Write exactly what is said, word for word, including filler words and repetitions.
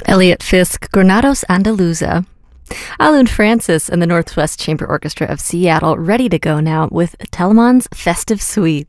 Elliot Fisk, Granados Andaluza. Alun Francis and the Northwest Chamber Orchestra of Seattle ready to go now with Telemann's Festive Suite.